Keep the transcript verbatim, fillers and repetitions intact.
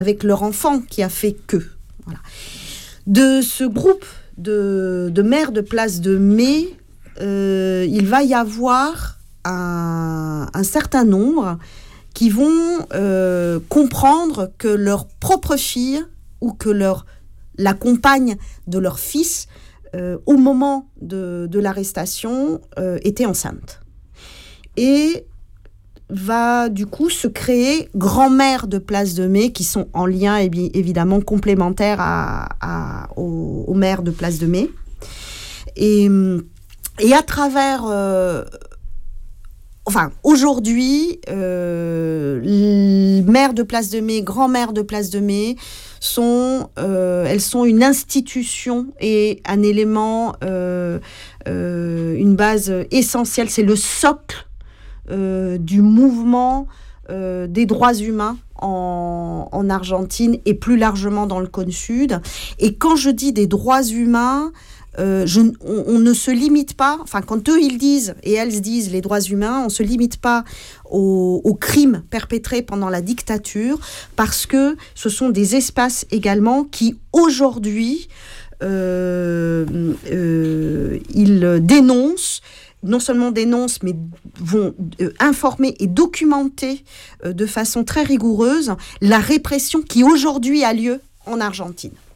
avec leur enfant qui a fait que. Voilà. De ce groupe de, de maires de Place de Mai, euh, il va y avoir un, un certain nombre qui vont euh, comprendre que leur propre fille ou que leur, la compagne de leur fils, euh, au moment de, de l'arrestation, euh, était enceinte. Et va du coup se créer grand-mère de Place de Mai, qui sont en lien évidemment complémentaires à, à, aux, aux maires de Place de Mai. Et, et à travers... Euh, enfin, aujourd'hui, euh, maire de Place de Mai, grand-mère de Place de Mai, sont, euh, elles sont une institution et un élément, euh, euh, une base essentielle, c'est le socle euh, du mouvement euh, des droits humains en, en Argentine et plus largement dans le cône sud. Et quand je dis des droits humains, Euh, je, on, on ne se limite pas, enfin quand eux ils disent et elles disent les droits humains, on ne se limite pas aux, aux crimes perpétrés pendant la dictature, parce que ce sont des espaces également qui aujourd'hui euh, euh, ils dénoncent, non seulement dénoncent, mais vont euh, informer et documenter euh, de façon très rigoureuse la répression qui aujourd'hui a lieu en Argentine.